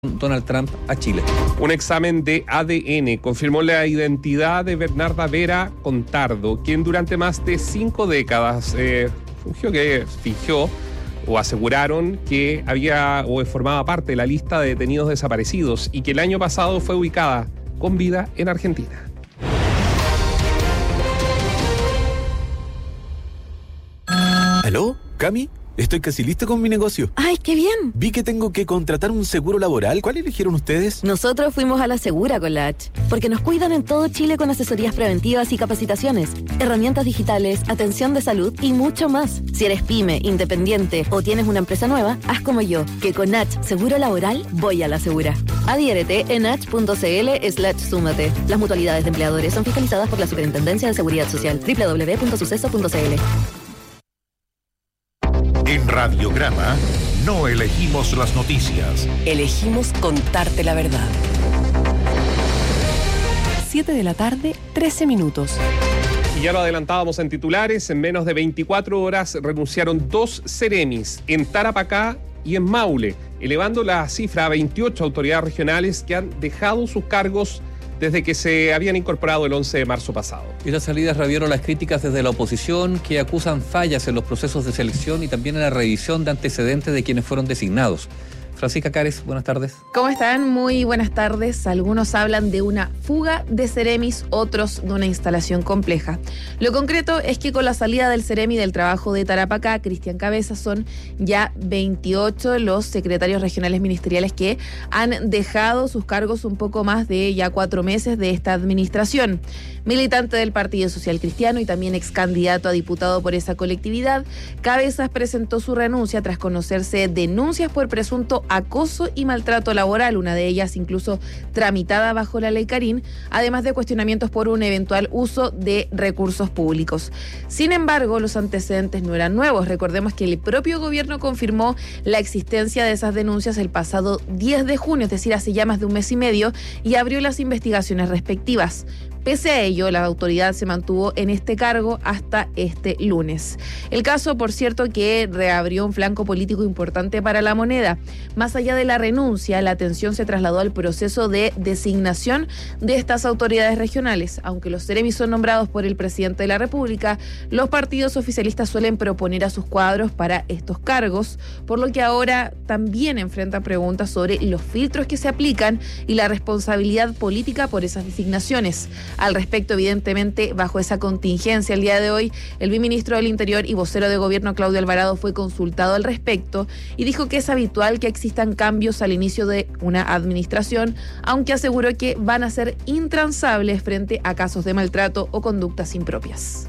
Donald Trump a Chile. Un examen de ADN confirmó la identidad de Bernarda Vera Contardo, quien durante más de 5 décadas fingió o aseguraron que había o formaba parte de la lista de detenidos desaparecidos y que el año pasado fue ubicada con vida en Argentina. ¿Aló? ¿Cami? Estoy casi listo con mi negocio. ¡Ay, qué bien! Vi que tengo que contratar un seguro laboral. ¿Cuál eligieron ustedes? Nosotros fuimos a la Segura con la H, porque nos cuidan en todo Chile con asesorías preventivas y capacitaciones, herramientas digitales, atención de salud y mucho más. Si eres pyme, independiente o tienes una empresa nueva, haz como yo, que con H Seguro Laboral voy a la Segura. Adhiérete en h.cl/súmate. Las mutualidades de empleadores son fiscalizadas por la Superintendencia de Seguridad Social. www.suceso.cl. En Radiograma no elegimos las noticias. Elegimos contarte la verdad. 7 de la tarde, 13 minutos. Y ya lo adelantábamos en titulares, en menos de 24 horas renunciaron 2 seremis en Tarapacá y en Maule, elevando la cifra a 28 autoridades regionales que han dejado sus cargos desde que se habían incorporado el 11 de marzo pasado. Estas salidas revieron las críticas desde la oposición, que acusan fallas en los procesos de selección y también en la revisión de antecedentes de quienes fueron designados. Francisca Cares, buenas tardes. ¿Cómo están? Muy buenas tardes. Algunos hablan de una fuga de seremis, otros de una instalación compleja. Lo concreto es que con la salida del seremi del trabajo de Tarapacá, Cristian Cabeza, son ya 28 los secretarios regionales ministeriales que han dejado sus cargos un poco más de ya 4 meses de esta administración. Militante del Partido Social Cristiano y también ex candidato a diputado por esa colectividad, Cabezas presentó su renuncia tras conocerse denuncias por presunto acoso y maltrato laboral, una de ellas incluso tramitada bajo la ley Carín, además de cuestionamientos por un eventual uso de recursos públicos. Sin embargo, los antecedentes no eran nuevos. Recordemos que el propio gobierno confirmó la existencia de esas denuncias el pasado 10 de junio, es decir, hace ya más de un mes y medio, y abrió las investigaciones respectivas. Pese a ello, la autoridad se mantuvo en este cargo hasta este lunes. El caso, por cierto, que reabrió un flanco político importante para La Moneda. Más allá de la renuncia, la atención se trasladó al proceso de designación de estas autoridades regionales. Aunque los seremis son nombrados por el presidente de la República, los partidos oficialistas suelen proponer a sus cuadros para estos cargos, por lo que ahora también enfrentan preguntas sobre los filtros que se aplican y la responsabilidad política por esas designaciones. Al respecto, evidentemente, bajo esa contingencia, el día de hoy, el viceministro del Interior y vocero de gobierno, Claudio Alvarado, fue consultado al respecto y dijo que es habitual que existan cambios al inicio de una administración, aunque aseguró que van a ser intransables frente a casos de maltrato o conductas impropias.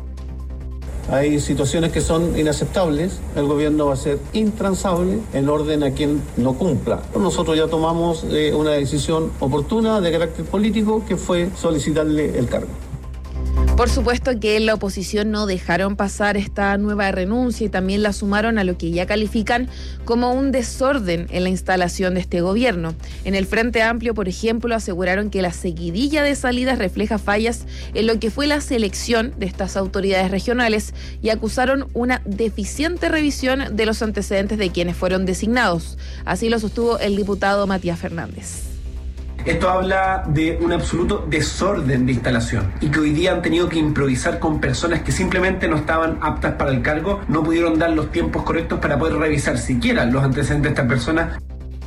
Hay situaciones que son inaceptables, el gobierno va a ser intransable en orden a quien no cumpla. Nosotros ya tomamos una decisión oportuna de carácter político que fue solicitarle el cargo. Por supuesto que en la oposición no dejaron pasar esta nueva renuncia y también la sumaron a lo que ya califican como un desorden en la instalación de este gobierno. En el Frente Amplio, por ejemplo, aseguraron que la seguidilla de salidas refleja fallas en lo que fue la selección de estas autoridades regionales y acusaron una deficiente revisión de los antecedentes de quienes fueron designados. Así lo sostuvo el diputado Matías Fernández. Esto habla de un absoluto desorden de instalación y que hoy día han tenido que improvisar con personas que simplemente no estaban aptas para el cargo, no pudieron dar los tiempos correctos para poder revisar siquiera los antecedentes de estas personas.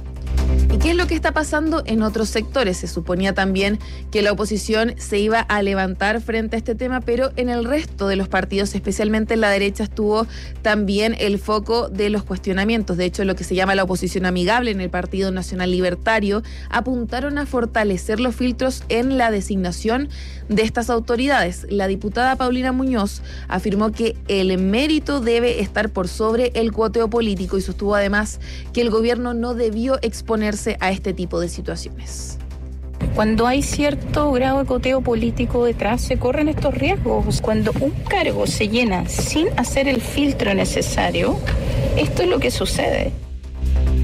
¿Y qué es lo que está pasando en otros sectores? Se suponía también que la oposición se iba a levantar frente a este tema, pero en el resto de los partidos, especialmente en la derecha, estuvo también el foco de los cuestionamientos. De hecho, lo que se llama la oposición amigable en el Partido Nacional Libertario apuntaron a fortalecer los filtros en la designación de estas autoridades. La diputada Paulina Muñoz afirmó que el mérito debe estar por sobre el cuoteo político y sostuvo además que el gobierno no debió exponerse a este tipo de situaciones. Cuando hay cierto grado de coteo político detrás, se corren estos riesgos. Cuando un cargo se llena sin hacer el filtro necesario, esto es lo que sucede.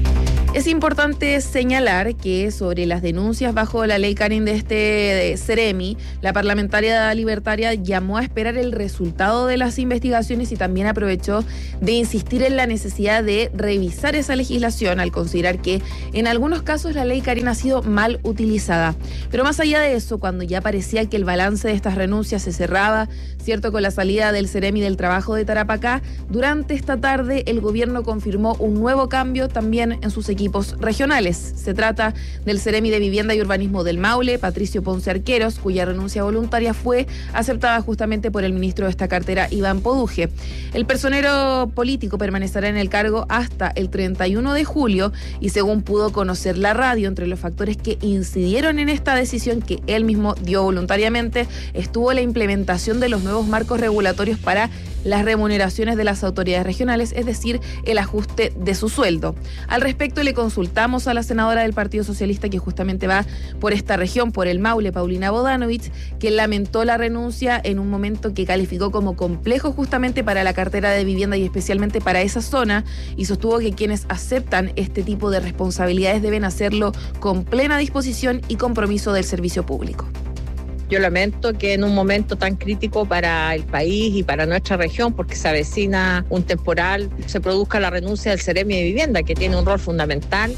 Es importante señalar que sobre las denuncias bajo la ley Karin de este Ceremi, la parlamentaria libertaria llamó a esperar el resultado de las investigaciones y también aprovechó de insistir en la necesidad de revisar esa legislación al considerar que en algunos casos la ley Karin ha sido mal utilizada. Pero más allá de eso, cuando ya parecía que el balance de estas renuncias se cerraba, cierto, con la salida del Ceremi del trabajo de Tarapacá, durante esta tarde el gobierno confirmó un nuevo cambio también en sus equipos regionales. Se trata del Ceremi de Vivienda y Urbanismo del Maule, Patricio Ponce Arqueros, cuya renuncia voluntaria fue aceptada justamente por el ministro de esta cartera, Iván Poduje. El personero político permanecerá en el cargo hasta el 31 de julio y según pudo conocer la radio, entre los factores que incidieron en esta decisión que él mismo dio voluntariamente, estuvo la implementación de los nuevos marcos regulatorios para las remuneraciones de las autoridades regionales, es decir, el ajuste de su sueldo. Al respecto, le consultamos a la senadora del Partido Socialista que justamente va por esta región, por el Maule, Paulina Bodanovich, que lamentó la renuncia en un momento que calificó como complejo justamente para la cartera de vivienda y especialmente para esa zona, y sostuvo que quienes aceptan este tipo de responsabilidades deben hacerlo con plena disposición y compromiso del servicio público. Yo lamento que en un momento tan crítico para el país y para nuestra región, porque se avecina un temporal, se produzca la renuncia del Ceremi de Vivienda, que tiene un rol fundamental.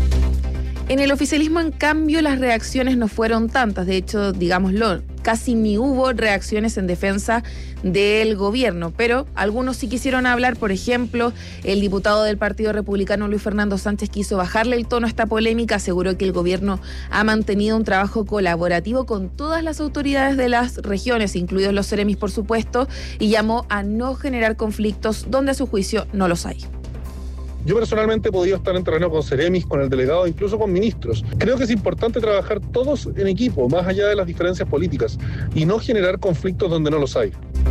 En el oficialismo, en cambio, las reacciones no fueron tantas. De hecho, digámoslo, casi ni hubo reacciones en defensa del gobierno, pero algunos sí quisieron hablar. Por ejemplo, el diputado del Partido Republicano, Luis Fernando Sánchez, quiso bajarle el tono a esta polémica, aseguró que el gobierno ha mantenido un trabajo colaborativo con todas las autoridades de las regiones, incluidos los Ceremis, por supuesto, y llamó a no generar conflictos donde a su juicio no los hay. Yo personalmente he podido estar en terreno con Ceremis, con el delegado, incluso con ministros. Creo que es importante trabajar todos en equipo, más allá de las diferencias políticas, y no generar conflictos donde no los hay.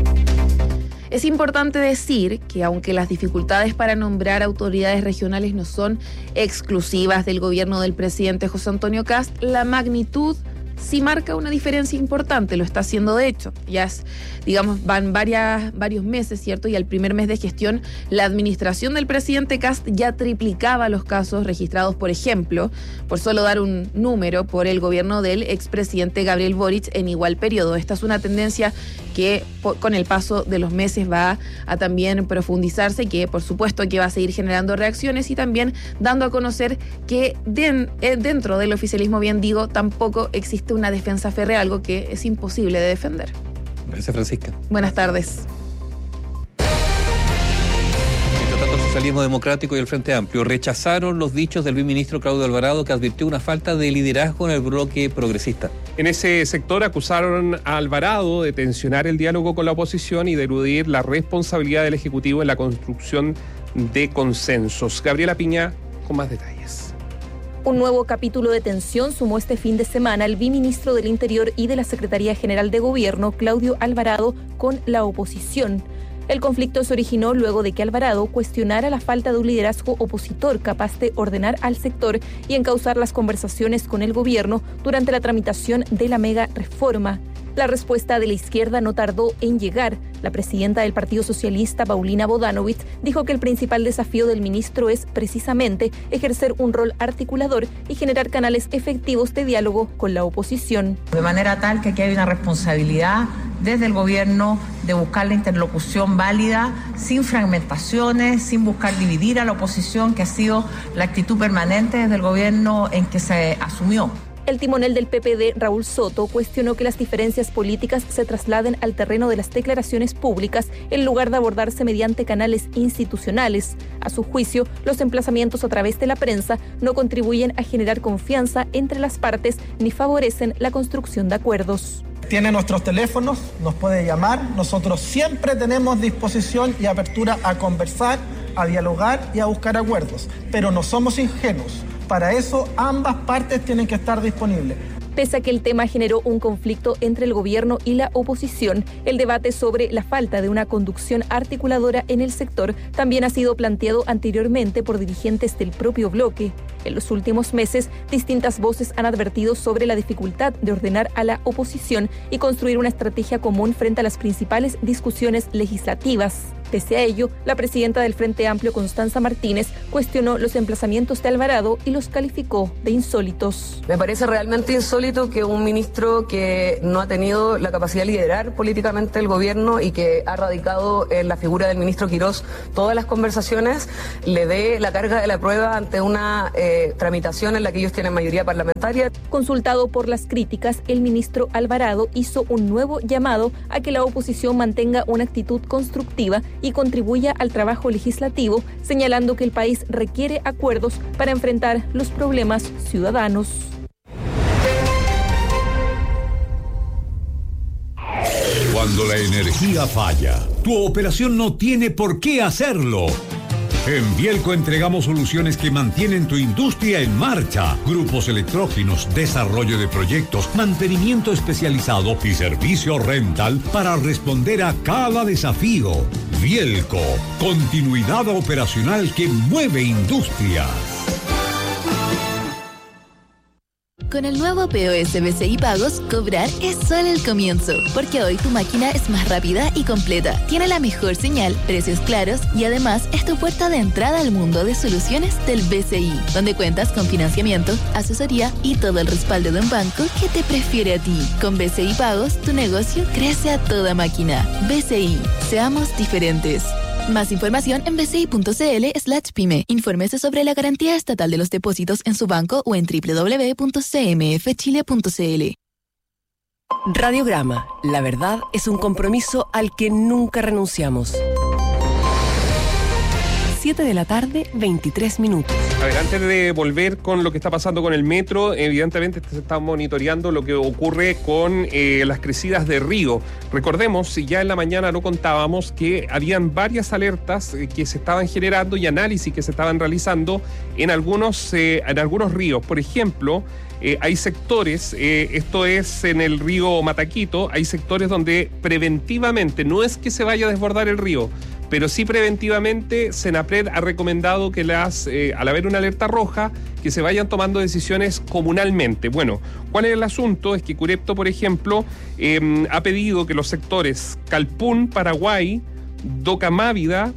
Es importante decir que aunque las dificultades para nombrar autoridades regionales no son exclusivas del gobierno del presidente José Antonio Kast, la magnitud sí marca una diferencia importante, lo está haciendo de hecho. Ya es, digamos, van varios meses, ¿cierto? Y al primer mes de gestión, la administración del presidente Kast ya triplicaba los casos registrados, por ejemplo, por solo dar un número, por el gobierno del expresidente Gabriel Boric en igual periodo. Esta es una tendencia que con el paso de los meses va a también profundizarse, que por supuesto que va a seguir generando reacciones y también dando a conocer que dentro del oficialismo, bien digo, tampoco existe una defensa férrea, algo que es imposible de defender. Gracias, Francisca. Buenas tardes. Mientras tanto, el Socialismo Democrático y el Frente Amplio rechazaron los dichos del ministro Claudio Alvarado, que advirtió una falta de liderazgo en el bloque progresista. En ese sector acusaron a Alvarado de tensionar el diálogo con la oposición y de eludir la responsabilidad del Ejecutivo en la construcción de consensos. Gabriela Piña con más detalles. Un nuevo capítulo de tensión sumó este fin de semana el viceministro del Interior y de la Secretaría General de Gobierno, Claudio Alvarado, con la oposición. El conflicto se originó luego de que Alvarado cuestionara la falta de un liderazgo opositor capaz de ordenar al sector y encauzar las conversaciones con el gobierno durante la tramitación de la mega reforma. La respuesta de la izquierda no tardó en llegar. La presidenta del Partido Socialista, Paulina Bodanovich, dijo que el principal desafío del ministro es precisamente ejercer un rol articulador y generar canales efectivos de diálogo con la oposición. De manera tal que aquí hay una responsabilidad desde el gobierno de buscar la interlocución válida, sin fragmentaciones, sin buscar dividir a la oposición, que ha sido la actitud permanente desde el gobierno en que se asumió. El timonel del PPD, Raúl Soto, cuestionó que las diferencias políticas se trasladen al terreno de las declaraciones públicas en lugar de abordarse mediante canales institucionales. A su juicio, los emplazamientos a través de la prensa no contribuyen a generar confianza entre las partes ni favorecen la construcción de acuerdos. Tiene nuestros teléfonos, nos puede llamar. Nosotros siempre tenemos disposición y apertura a conversar, a dialogar y a buscar acuerdos, pero no somos ingenuos. Para eso, ambas partes tienen que estar disponibles. Pese a que el tema generó un conflicto entre el gobierno y la oposición, el debate sobre la falta de una conducción articuladora en el sector también ha sido planteado anteriormente por dirigentes del propio bloque. En los últimos meses, distintas voces han advertido sobre la dificultad de ordenar a la oposición y construir una estrategia común frente a las principales discusiones legislativas. Pese a ello, la presidenta del Frente Amplio, Constanza Martínez, cuestionó los emplazamientos de Alvarado y los calificó de insólitos. Me parece realmente insólito que un ministro que no ha tenido la capacidad de liderar políticamente el gobierno y que ha radicado en la figura del ministro Quirós todas las conversaciones, le dé la carga de la prueba ante una tramitación en la que ellos tienen mayoría parlamentaria. Consultado por las críticas, el ministro Alvarado hizo un nuevo llamado a que la oposición mantenga una actitud constructiva y contribuya al trabajo legislativo, señalando que el país requiere acuerdos para enfrentar los problemas ciudadanos. Cuando la energía falla, tu operación no tiene por qué hacerlo. En Bielco entregamos soluciones que mantienen tu industria en marcha. Grupos electrógenos, desarrollo de proyectos, mantenimiento especializado y servicio rental para responder a cada desafío. Bielco, continuidad operacional que mueve industrias. Con el nuevo POS BCI Pagos, cobrar es solo el comienzo, porque hoy tu máquina es más rápida y completa, tiene la mejor señal, precios claros y además es tu puerta de entrada al mundo de soluciones del BCI, donde cuentas con financiamiento, asesoría y todo el respaldo de un banco que te prefiere a ti. Con BCI Pagos, tu negocio crece a toda máquina. BCI, seamos diferentes. Más información en bci.cl/pyme. Infórmese sobre la garantía estatal de los depósitos en su banco o en www.cmfchile.cl. Radiograma. La verdad es un compromiso al que nunca renunciamos. 7 de la tarde, 23 minutos. A ver, antes de volver con lo que está pasando con el metro, evidentemente se está monitoreando lo que ocurre con las crecidas de río. Recordemos, si ya en la mañana lo contábamos, que habían varias alertas que se estaban generando y análisis que se estaban realizando en algunos ríos. Por ejemplo, hay sectores, esto es en el río Mataquito, hay sectores donde preventivamente, no es que se vaya a desbordar el río, pero sí preventivamente Senapred ha recomendado que al haber una alerta roja, que se vayan tomando decisiones comunalmente. Bueno, ¿cuál es el asunto? Es que Curepto, por ejemplo, ha pedido que los sectores Calpún, Paraguay, Docamávida,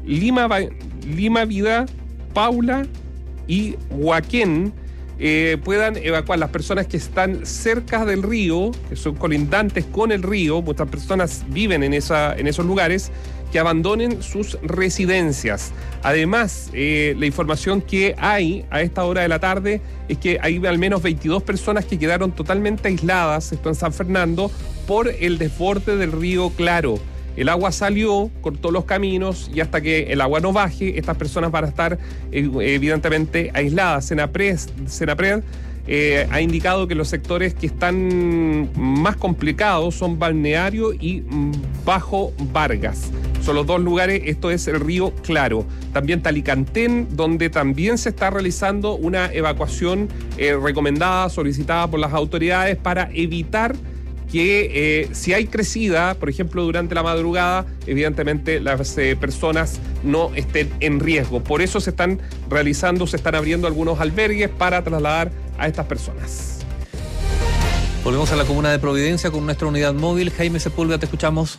Lima Vida, Paula y Huaquén puedan evacuar las personas que están cerca del río, que son colindantes con el río. Muchas personas viven en esos lugares, que abandonen sus residencias. Además, la información que hay a esta hora de la tarde es que hay al menos 22 personas que quedaron totalmente aisladas, esto en San Fernando, por el desborde del río Claro. El agua salió, cortó los caminos y hasta que el agua no baje, estas personas van a estar evidentemente aisladas. Senapred ha indicado que los sectores que están más complicados son Balneario y Bajo Vargas. Son los dos lugares, esto es el río Claro. También Talicantén, donde también se está realizando una evacuación recomendada, solicitada por las autoridades para evitar que si hay crecida, por ejemplo, durante la madrugada, evidentemente las personas no estén en riesgo. Por eso se están abriendo algunos albergues para trasladar a estas personas. Volvemos a la comuna de Providencia con nuestra unidad móvil. Jaime Sepúlveda, te escuchamos.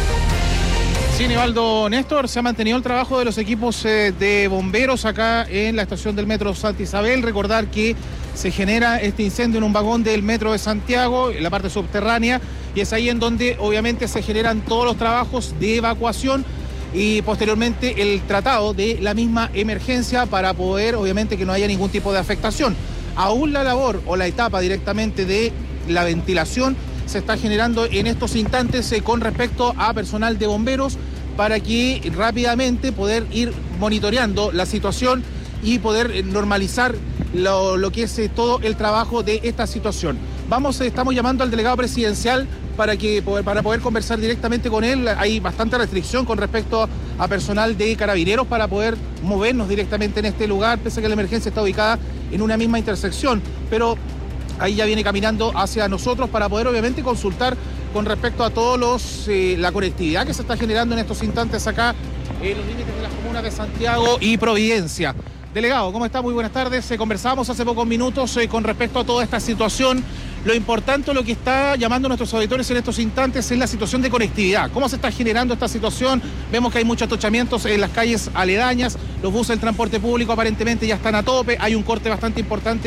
Sí, Nivaldo, Néstor, se ha mantenido el trabajo de los equipos de bomberos acá en la estación del metro Santa Isabel. Recordar que se genera este incendio en un vagón del metro de Santiago, en la parte subterránea, y es ahí en donde obviamente se generan todos los trabajos de evacuación y posteriormente el tratado de la misma emergencia para poder, obviamente, que no haya ningún tipo de afectación. Aún la labor o la etapa directamente de la ventilación se está generando en estos instantes con respecto a personal de bomberos para que rápidamente poder ir monitoreando la situación y poder normalizar lo que es todo el trabajo de esta situación. Estamos llamando al delegado presidencial para poder conversar directamente con él. Hay bastante restricción con respecto a personal de carabineros para poder movernos directamente en este lugar, pese a que la emergencia está ubicada en una misma intersección, pero ahí ya viene caminando hacia nosotros para poder obviamente consultar con respecto a todos la conectividad que se está generando en estos instantes acá en los límites de las comunas de Santiago y Providencia. Delegado, ¿cómo está? Muy buenas tardes. Conversábamos hace pocos minutos con respecto a toda esta situación Lo importante, lo que está llamando a nuestros auditores en estos instantes es la situación de conectividad. ¿Cómo se está generando esta situación? Vemos que hay muchos atochamientos en las calles aledañas, los buses del transporte público aparentemente ya están a tope, hay un corte bastante importante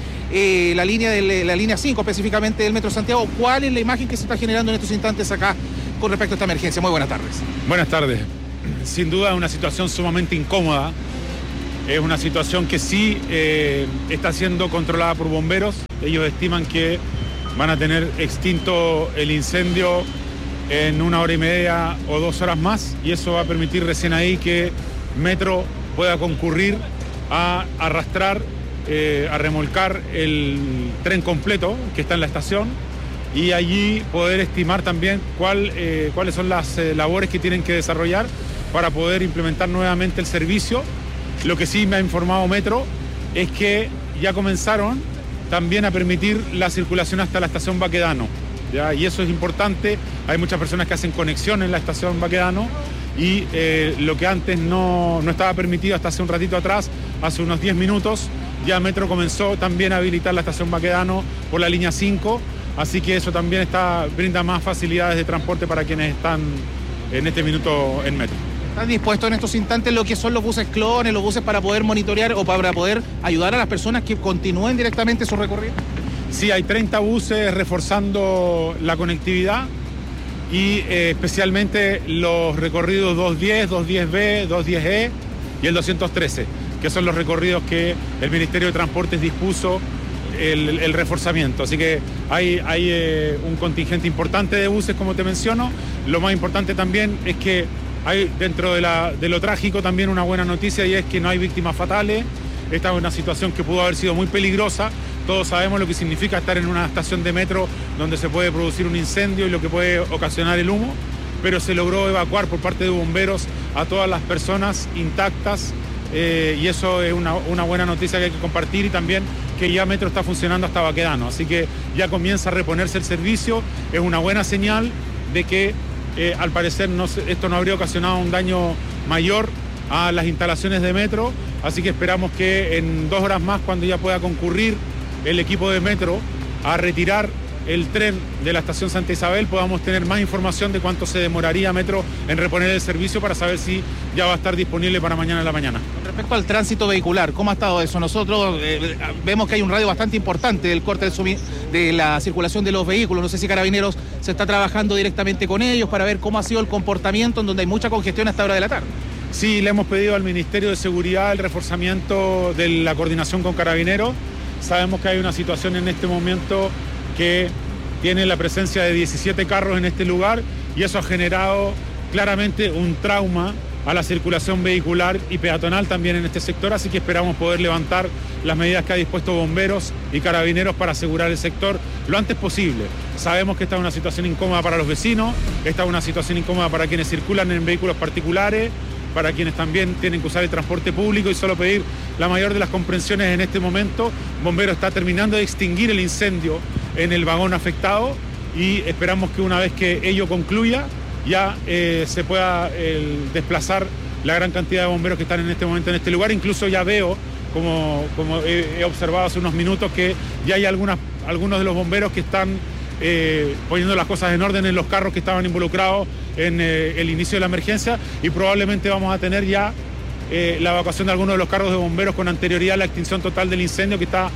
de la línea 5, específicamente del Metro Santiago. ¿Cuál es la imagen que se está generando en estos instantes acá con respecto a esta emergencia? Muy buenas tardes. Buenas tardes. Sin duda es una situación sumamente incómoda. Es una situación que sí está siendo controlada por bomberos. Ellos estiman que van a tener extinto el incendio en 1 hora y media o 2 horas más, y eso va a permitir recién ahí que Metro pueda concurrir a arrastrar, a remolcar el tren completo que está en la estación, y allí poder estimar también cuáles son las labores que tienen que desarrollar para poder implementar nuevamente el servicio. Lo que sí me ha informado Metro es que ya comenzaron también a permitir la circulación hasta la estación Baquedano, ¿ya? Y eso es importante. Hay muchas personas que hacen conexión en la estación Baquedano, y lo que antes no estaba permitido hasta hace un ratito atrás, hace unos 10 minutos, ya Metro comenzó también a habilitar la estación Baquedano por la línea 5, así que eso también brinda más facilidades de transporte para quienes están en este minuto en Metro. ¿Están dispuestos en estos instantes lo que son los buses clones, los buses para poder monitorear o para poder ayudar a las personas que continúen directamente su recorrido? Sí, hay 30 buses reforzando la conectividad, y especialmente los recorridos 210, 210B, 210E y el 213, que son los recorridos que el Ministerio de Transportes dispuso el reforzamiento. Así que hay un contingente importante de buses, como te menciono. Lo más importante también es que hay dentro de lo trágico también una buena noticia, y es que no hay víctimas fatales. Esta es una situación que pudo haber sido muy peligrosa. Todos sabemos lo que significa estar en una estación de metro donde se puede producir un incendio y lo que puede ocasionar el humo, pero se logró evacuar por parte de bomberos a todas las personas intactas, y eso es una buena noticia que hay que compartir, y también que ya Metro está funcionando hasta Baquedano, así que ya comienza a reponerse el servicio. Es una buena señal de que al parecer esto no habría ocasionado un daño mayor a las instalaciones de Metro, así que esperamos que en 2 horas más, cuando ya pueda concurrir el equipo de Metro a retirar el tren de la estación Santa Isabel, podamos tener más información de cuánto se demoraría Metro en reponer el servicio, para saber si ya va a estar disponible para mañana en la mañana. Con respecto al tránsito vehicular, ¿cómo ha estado eso? Nosotros vemos que hay un radio bastante importante del corte de la circulación de los vehículos. No sé si Carabineros se está trabajando directamente con ellos para ver cómo ha sido el comportamiento en donde hay mucha congestión a esta hora de la tarde. Sí, le hemos pedido al Ministerio de Seguridad el reforzamiento de la coordinación con Carabineros. Sabemos que hay una situación en este momento que tiene la presencia de 17 carros en este lugar, y eso ha generado claramente un trauma a la circulación vehicular y peatonal también en este sector, así que esperamos poder levantar las medidas que ha dispuesto Bomberos y Carabineros para asegurar el sector lo antes posible. Sabemos que esta es una situación incómoda para los vecinos, esta es una situación incómoda para quienes circulan en vehículos particulares, para quienes también tienen que usar el transporte público, y solo pedir la mayor de las comprensiones en este momento. Bomberos está terminando de extinguir el incendio en el vagón afectado, y esperamos que una vez que ello concluya ya se pueda desplazar la gran cantidad de bomberos que están en este momento en este lugar. Incluso ya veo, como he observado hace unos minutos, que ya hay algunos de los bomberos que están poniendo las cosas en orden en los carros que estaban involucrados en el inicio de la emergencia, y probablemente vamos a tener ya la evacuación de algunos de los carros de bomberos con anterioridad a la extinción total del incendio que está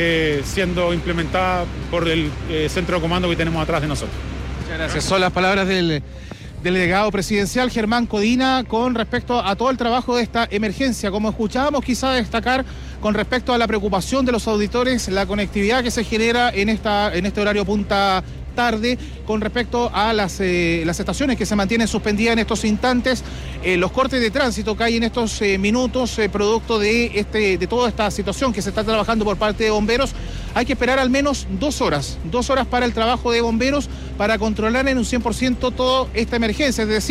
siendo implementada por el centro de comando que tenemos atrás de nosotros. Muchas gracias. Son las palabras del delegado presidencial Germán Codina con respecto a todo el trabajo de esta emergencia. Como escuchábamos, quizá destacar con respecto a la preocupación de los auditores, la conectividad que se genera en este horario punta tarde con respecto a las estaciones que se mantienen suspendidas en estos instantes, los cortes de tránsito que hay en estos minutos, producto de toda esta situación que se está trabajando por parte de bomberos. Hay que esperar al menos 2 horas para el trabajo de bomberos para controlar en un 100% toda esta emergencia, es decir,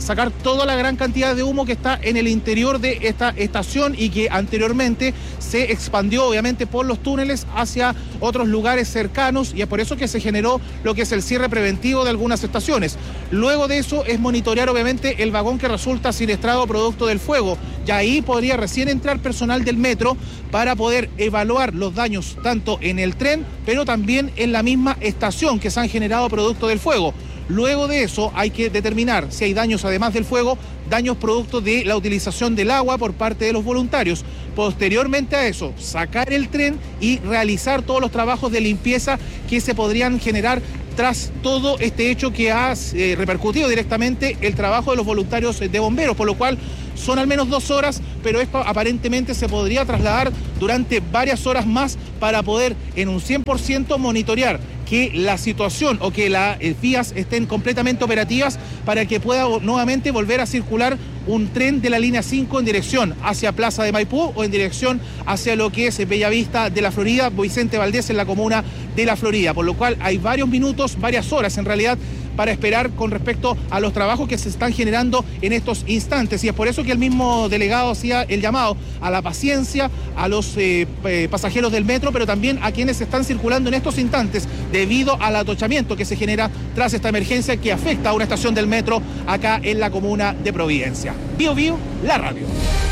sacar toda la gran cantidad de humo que está en el interior de esta estación y que anteriormente se expandió obviamente por los túneles hacia otros lugares cercanos, y es por eso que se generó lo que es el cierre preventivo de algunas estaciones. Luego de eso es monitorear obviamente el vagón que resulta siniestrado producto del fuego, y ahí podría recién entrar personal del metro para poder evaluar los daños tanto en el tren, pero también en la misma estación que se han generado producto del fuego. Luego de eso hay que determinar si hay daños, además del fuego, daños producto de la utilización del agua por parte de los voluntarios. Posteriormente a eso, sacar el tren y realizar todos los trabajos de limpieza que se podrían generar tras todo este hecho que ha repercutido directamente el trabajo de los voluntarios de bomberos, por lo cual son al menos 2 horas, pero esto aparentemente se podría trasladar durante varias horas más para poder en un 100% monitorear que la situación o que las vías estén completamente operativas para que pueda nuevamente volver a circular un tren de la línea 5 en dirección hacia Plaza de Maipú o en dirección hacia lo que es Bellavista de la Florida, Vicente Valdés en la comuna de La Florida, por lo cual hay varios minutos, varias horas en realidad, para esperar con respecto a los trabajos que se están generando en estos instantes, y es por eso que el mismo delegado hacía el llamado a la paciencia, a los pasajeros del metro, pero también a quienes están circulando en estos instantes debido al atochamiento que se genera tras esta emergencia que afecta a una estación del metro acá en la comuna de Providencia. Bio Bio, la radio.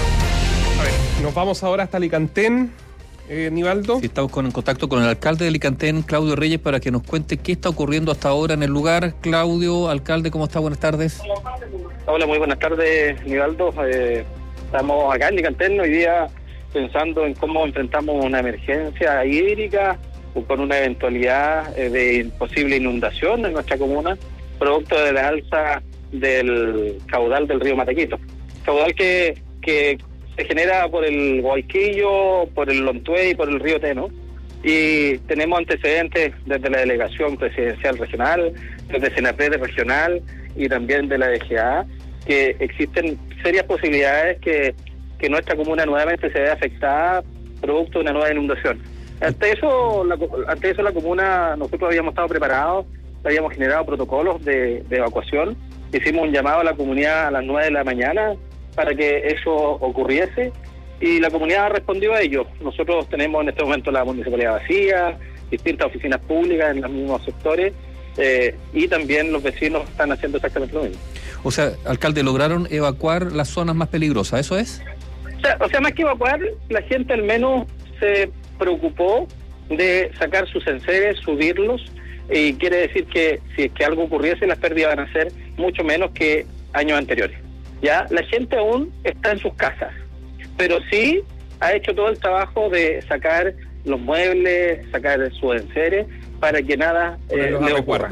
A ver, nos vamos ahora hasta Alicantén. Nivaldo. Sí, estamos en contacto con el alcalde de Alicantén, Claudio Reyes, para que nos cuente qué está ocurriendo hasta ahora en el lugar. Claudio, alcalde, ¿cómo está? Buenas tardes. Hola, muy buenas tardes, Nivaldo. Estamos acá en Alicantén hoy día pensando en cómo enfrentamos una emergencia hídrica o con una eventualidad de posible inundación en nuestra comuna, producto de la alza del caudal del río Matequito. Caudal que se genera por el Guayquillo, por el Lontué y por el río Teno. Y tenemos antecedentes desde la Delegación Presidencial Regional, desde Senapred Regional y también de la DGA, que existen serias posibilidades que nuestra comuna nuevamente se vea afectada producto de una nueva inundación. Ante eso la comuna, nosotros habíamos estado preparados, habíamos generado protocolos de evacuación, hicimos un llamado a la comunidad a las 9 de la mañana para que eso ocurriese, y la comunidad respondió a ello. Nosotros tenemos en este momento la municipalidad vacía, distintas oficinas públicas en los mismos sectores, y también los vecinos están haciendo exactamente lo mismo. O sea, alcalde, ¿lograron evacuar las zonas más peligrosas? ¿Eso es? O sea, más que evacuar, la gente al menos se preocupó de sacar sus enseres, subirlos, y quiere decir que si es que algo ocurriese, las pérdidas van a ser mucho menos que años anteriores. Ya, la gente aún está en sus casas, pero sí ha hecho todo el trabajo de sacar los muebles, sacar sus enseres, para que nada le ocurra.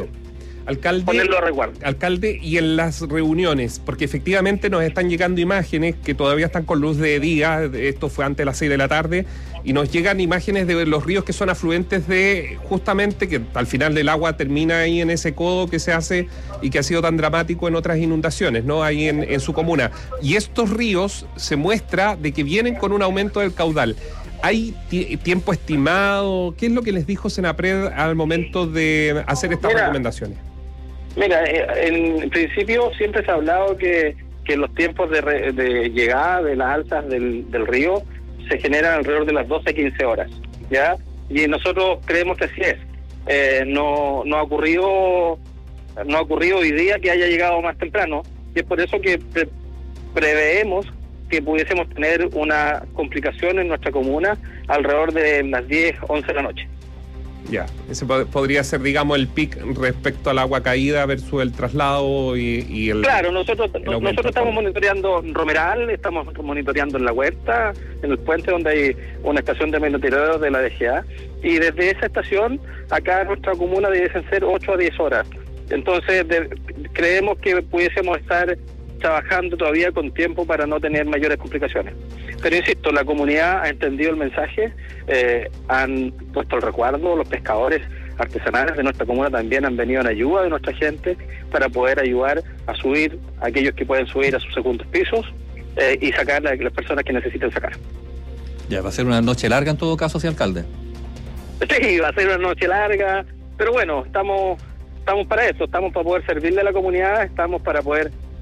Alcalde, y en las reuniones, porque efectivamente nos están llegando imágenes que todavía están con luz de día, esto fue antes de las 6 de la tarde, y nos llegan imágenes de los ríos que son afluentes de, justamente, que al final del agua termina ahí en ese codo que se hace y que ha sido tan dramático en otras inundaciones, ¿no? Ahí en su comuna. Y estos ríos se muestra de que vienen con un aumento del caudal. ¿Hay tiempo estimado? ¿Qué es lo que les dijo Senapred al momento de hacer estas recomendaciones? Mira, en principio siempre se ha hablado que los tiempos de llegada de las alzas del río se generan alrededor de las 12-15 horas, ¿ya? Y nosotros creemos que así es. No ha ocurrido hoy día que haya llegado más temprano, y es por eso que preveemos que pudiésemos tener una complicación en nuestra comuna alrededor de las 10, 11 de la noche. Ya, ese podría ser, digamos, el pic respecto al agua caída versus el traslado y el... Claro, nosotros estamos monitoreando Romeral, estamos monitoreando en La Huerta, en el puente donde hay una estación de monitoreo de la DGA, y desde esa estación, acá en nuestra comuna debiesen ser 8 a 10 horas. Entonces, creemos que pudiésemos estar trabajando todavía con tiempo para no tener mayores complicaciones. Pero insisto, la comunidad ha entendido el mensaje, han puesto el resguardo, los pescadores artesanales de nuestra comuna también han venido en ayuda de nuestra gente para poder ayudar a subir a aquellos que pueden subir a sus segundos pisos y sacar a las personas que necesiten sacar. Ya, va a ser una noche larga en todo caso, sí, alcalde. Sí, va a ser una noche larga, pero bueno, estamos para eso, estamos para poder servirle a la comunidad, estamos para poder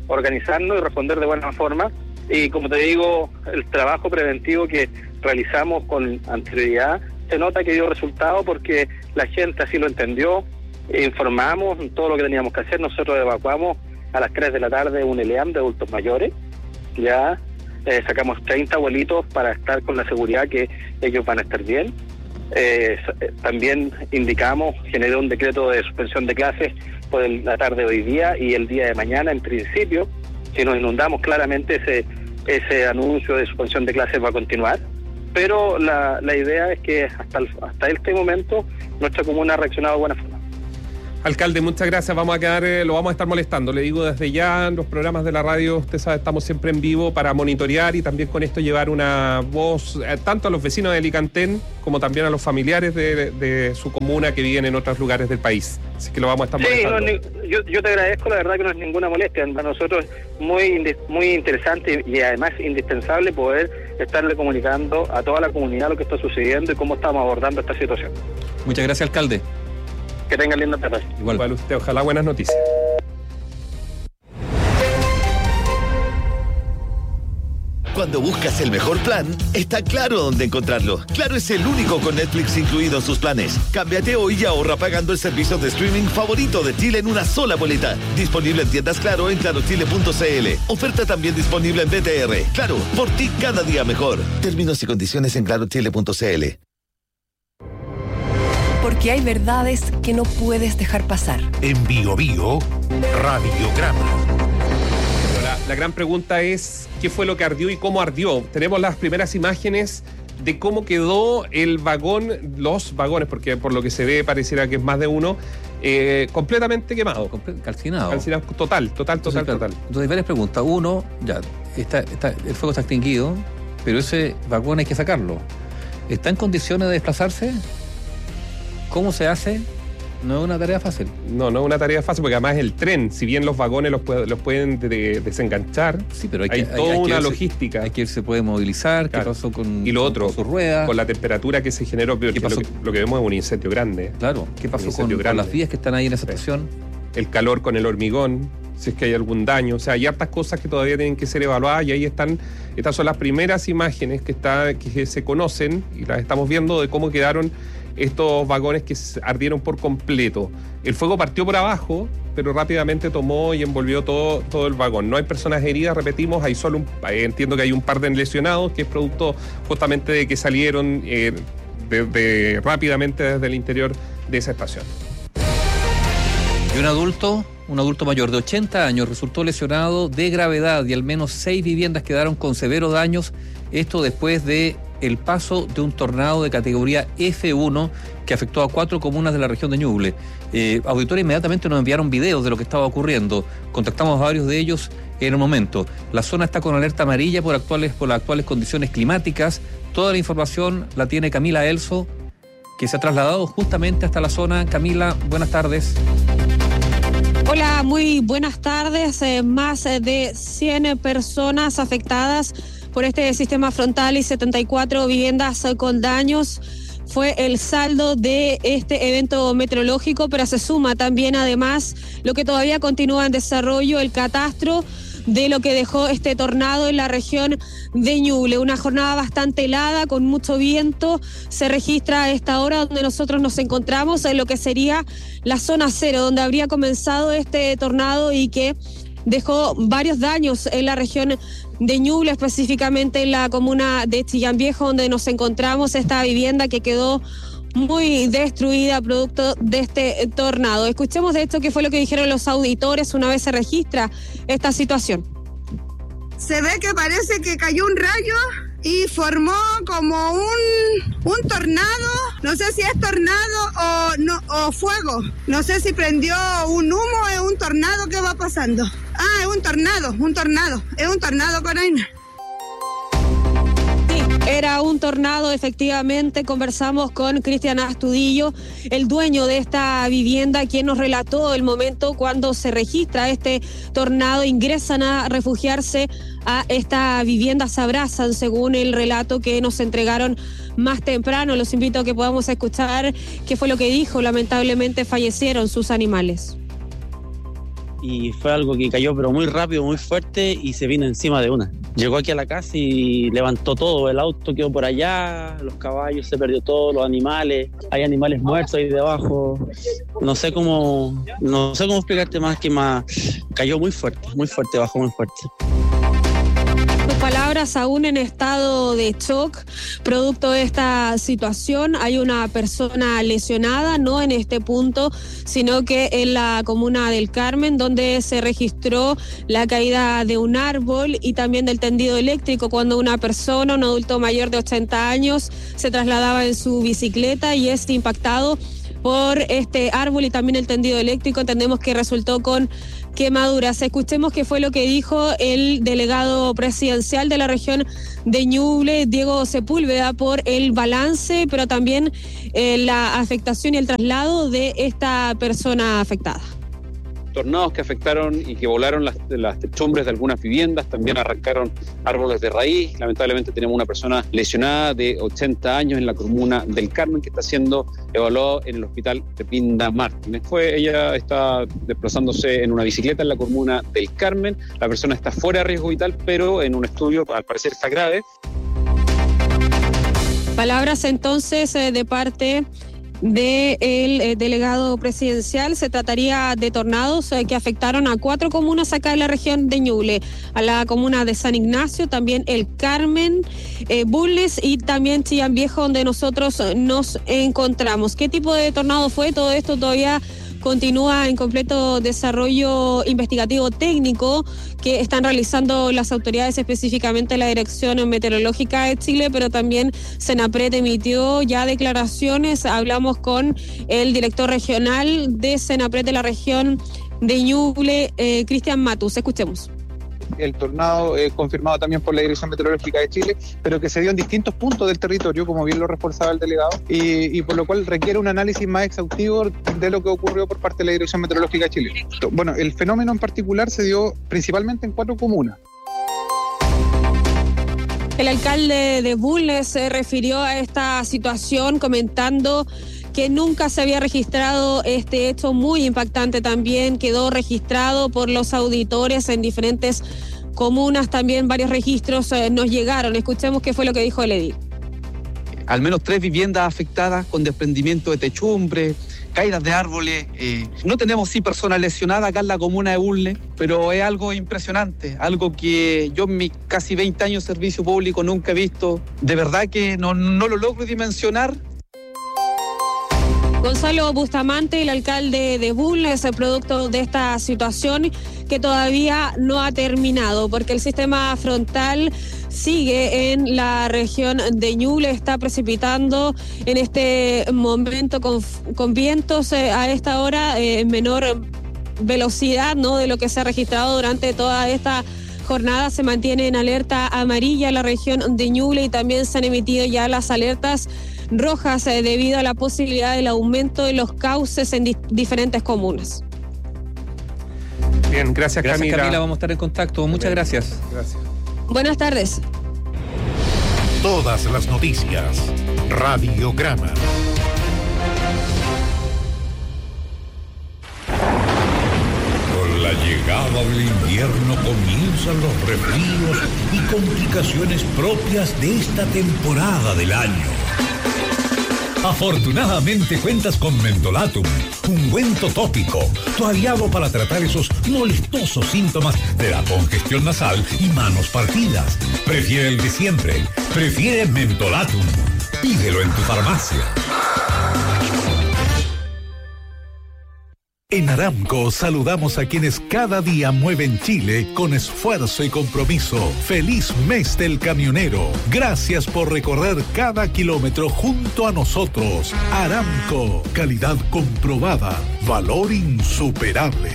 organizarnos y responder de buena forma. Y como te digo, el trabajo preventivo que realizamos con anterioridad se nota que dio resultado porque la gente así lo entendió, informamos todo lo que teníamos que hacer. Nosotros evacuamos a las 3 de la tarde un ELEAM de adultos mayores, ya sacamos 30 abuelitos para estar con la seguridad que ellos van a estar bien. También indicamos, generó un decreto de suspensión de clases por la tarde de hoy día y el día de mañana. En principio, si nos inundamos, claramente ese anuncio de suspensión de clases va a continuar, pero la idea es que hasta este momento nuestra comuna ha reaccionado de buena forma. Alcalde, muchas gracias. Vamos a estar molestando. Le digo desde ya, en los programas de la radio, usted sabe, estamos siempre en vivo para monitorear y también con esto llevar una voz tanto a los vecinos de Alicantén como también a los familiares de su comuna que viven en otros lugares del país. Así que lo vamos a estar molestando. Sí, yo te agradezco, la verdad que no es ninguna molestia. Para nosotros es muy interesante y además indispensable poder estarle comunicando a toda la comunidad lo que está sucediendo y cómo estamos abordando esta situación. Muchas gracias, alcalde. Que tengan linda tarde. Igual usted, ojalá buenas noticias. Cuando buscas el mejor plan, está Claro dónde encontrarlo. Claro es el único con Netflix incluido en sus planes. Cámbiate hoy y ahorra pagando el servicio de streaming favorito de Chile en una sola boleta. Disponible en tiendas Claro en clarochile.cl. Oferta también disponible en BTR. Claro, por ti cada día mejor. Términos y condiciones en clarochile.cl. Porque hay verdades que no puedes dejar pasar. En Bio Bio, Radiograma. La gran pregunta es, ¿qué fue lo que ardió y cómo ardió? Tenemos las primeras imágenes de cómo quedó el vagón, los vagones, porque por lo que se ve pareciera que es más de uno, completamente quemado. Calcinado. Calcinado total. Entonces hay varias preguntas. Uno, ya, el fuego está extinguido, pero ese vagón hay que sacarlo. ¿Está en condiciones de desplazarse? ¿Cómo se hace? No es una tarea fácil. No es una tarea fácil porque además el tren, si bien los vagones los pueden desenganchar, sí, pero hay toda una logística. Hay que se puede movilizar, claro. ¿Qué pasó con, y lo otro, con sus ruedas? Con la temperatura que se generó, ¿Qué pasó? Lo que vemos es un incendio grande. Claro, ¿qué pasó con las vías que están ahí en esa estación? El calor con el hormigón, si es que hay algún daño. O sea, hay hartas cosas que todavía tienen que ser evaluadas y ahí están. Estas son las primeras imágenes que se conocen y las estamos viendo de cómo quedaron estos vagones que ardieron por completo. El fuego partió por abajo, pero rápidamente tomó y envolvió todo el vagón. No hay personas heridas, repetimos, hay solo entiendo que hay un par de lesionados, que es producto justamente de que salieron rápidamente desde el interior de esa estación. Y un adulto mayor de 80 años resultó lesionado de gravedad y al menos 6 viviendas quedaron con severos daños. Esto después de el paso de un tornado de categoría F1 que afectó a 4 comunas de la región de Ñuble. Auditores inmediatamente nos enviaron videos de lo que estaba ocurriendo. Contactamos a varios de ellos en el momento. La zona está con alerta amarilla por las actuales condiciones climáticas. Toda la información la tiene Camila Elso, que se ha trasladado justamente hasta la zona. Camila, buenas tardes. Hola, muy buenas tardes. Más de 100 personas afectadas por este sistema frontal y 74 viviendas con daños. Fue el saldo de este evento meteorológico, pero se suma también además lo que todavía continúa en desarrollo, el catastro de lo que dejó este tornado en la región de Ñuble. Una jornada bastante helada, con mucho viento. Se registra a esta hora donde nosotros nos encontramos, en lo que sería la zona cero, donde habría comenzado este tornado y que dejó varios daños en la región de Ñuble, específicamente en la comuna de Chillán Viejo, donde nos encontramos. Esta vivienda que quedó muy destruida producto de este tornado. Escuchemos de esto qué fue lo que dijeron los auditores una vez se registra esta situación. Se ve que parece que cayó un rayo y formó como un tornado. No sé si es tornado o fuego. No sé si prendió un humo, es un tornado que va pasando. Ah, es un tornado, Coraina. Era un tornado, efectivamente. Conversamos con Cristian Astudillo, el dueño de esta vivienda, quien nos relató el momento cuando se registra este tornado. Ingresan a refugiarse a esta vivienda, se abrazan, según el relato que nos entregaron más temprano. Los invito a que podamos escuchar qué fue lo que dijo. Lamentablemente fallecieron sus animales. y fue algo que cayó pero muy rápido, muy fuerte y se vino encima de una. Llegó aquí a la casa y levantó todo, el auto quedó por allá, los caballos, se perdió todo, los animales, hay animales muertos ahí debajo. No sé cómo explicarte más, cayó muy fuerte, bajó muy fuerte. Tus palabras, aún en estado de shock, producto de esta situación. Hay una persona lesionada, no en este punto, sino que en la comuna del Carmen, donde se registró la caída de un árbol y también del tendido eléctrico cuando una persona, un adulto mayor de 80 años, se trasladaba en su bicicleta y es impactado por este árbol y también el tendido eléctrico. Entendemos que resultó con quemaduras. Escuchemos qué fue lo que dijo el delegado presidencial de la región de Ñuble, Diego Sepúlveda, por el balance, pero también la afectación y el traslado de esta persona afectada. Tornados que afectaron y que volaron las techumbres de algunas viviendas, también arrancaron árboles de raíz. Lamentablemente tenemos una persona lesionada de 80 años en la comuna del Carmen que está siendo evaluado en el hospital de Pinda Martínez. Ella está desplazándose en una bicicleta en la comuna del Carmen. La persona está fuera de riesgo vital, pero en un estudio al parecer está grave. Palabras entonces de parte del delegado presidencial. Se trataría de tornados que afectaron a 4 comunas acá en la región de Ñuble, a la comuna de San Ignacio, también el Carmen, Bulnes y también Chillán Viejo, donde nosotros nos encontramos. ¿Qué tipo de tornado fue? Todo esto todavía continúa en completo desarrollo investigativo técnico que están realizando las autoridades, específicamente la Dirección Meteorológica de Chile, pero también Senapred emitió ya declaraciones. Hablamos con el director regional de Senapred de la región de Ñuble, Cristian Matus. Escuchemos. El tornado confirmado también por la Dirección Meteorológica de Chile, pero que se dio en distintos puntos del territorio, como bien lo reforzaba el delegado, y por lo cual requiere un análisis más exhaustivo de lo que ocurrió por parte de la Dirección Meteorológica de Chile. Bueno, el fenómeno en particular se dio principalmente en 4 comunas. El alcalde de Bulnes se refirió a esta situación comentando que nunca se había registrado este hecho muy impactante. También quedó registrado por los auditores en diferentes comunas, también varios registros nos llegaron. Escuchemos qué fue lo que dijo el edil. Al menos 3 viviendas afectadas con desprendimiento de techumbre, caídas de árboles. No tenemos personas lesionadas acá en la comuna de Bulnes, pero es algo impresionante, algo que yo en mis casi 20 años de servicio público nunca he visto. De verdad que no lo logro dimensionar. Gonzalo Bustamante, el alcalde de Bulnes, producto de esta situación que todavía no ha terminado, porque el sistema frontal sigue en la región de Ñuble, está precipitando en este momento con vientos a esta hora en menor velocidad, ¿no?, de lo que se ha registrado durante toda esta jornada. Se mantiene en alerta amarilla la región de Ñuble y también se han emitido ya las alertas rojas debido a la posibilidad del aumento de los cauces en diferentes comunas. Bien, gracias Camila. Vamos a estar en contacto. Muchas gracias. Gracias. Buenas tardes. Todas las noticias. Radiograma. Con la llegada del invierno comienzan los resfríos y complicaciones propias de esta temporada del año. Afortunadamente cuentas con Mentolatum, ungüento tópico, tu aliado para tratar esos molestosos síntomas de la congestión nasal y manos partidas. Prefiere el de siempre, prefiere Mentolatum. Pídelo en tu farmacia. En Aramco saludamos a quienes cada día mueven Chile con esfuerzo y compromiso. ¡Feliz mes del camionero! Gracias por recorrer cada kilómetro junto a nosotros. Aramco, calidad comprobada, valor insuperable.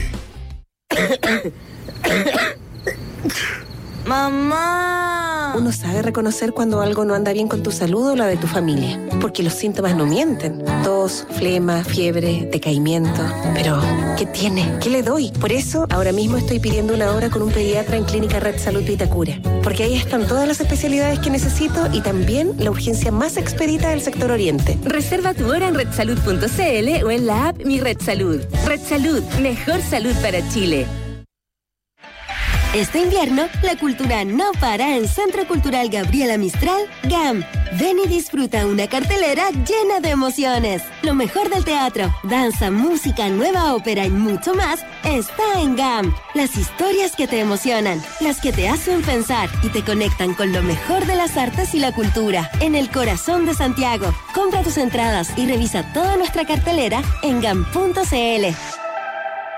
¡Mamá! Uno sabe reconocer cuando algo no anda bien con tu salud o la de tu familia, porque los síntomas no mienten. Tos, flema, fiebre, decaimiento. Pero, ¿qué tiene? ¿Qué le doy? Por eso, ahora mismo estoy pidiendo una hora con un pediatra en Clínica Red Salud Vitacura, porque ahí están todas las especialidades que necesito y también la urgencia más expedita del sector oriente. Reserva tu hora en redsalud.cl o en la app Mi Red Salud. Red Salud, mejor salud para Chile. Este invierno, la cultura no para en Centro Cultural Gabriela Mistral, GAM. Ven y disfruta una cartelera llena de emociones. Lo mejor del teatro, danza, música, nueva ópera y mucho más está en GAM. Las historias que te emocionan, las que te hacen pensar y te conectan con lo mejor de las artes y la cultura. En el corazón de Santiago. Compra tus entradas y revisa toda nuestra cartelera en GAM.cl.